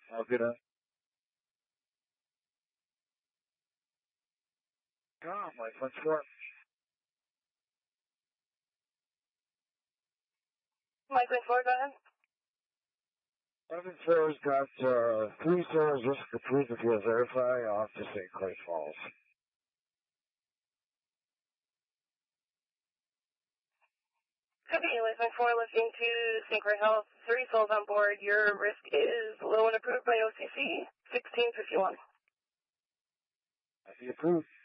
Have a good night. Mike 1-4. Mike 1-4, go ahead. 1-4's got 3 souls risk approved if you'll verify off to St. Clair Falls. Okay, Mike 1-4, lifting to St. Clair Health, 3 souls on board. Your risk is low and approved by OCC, 1651. I see approved.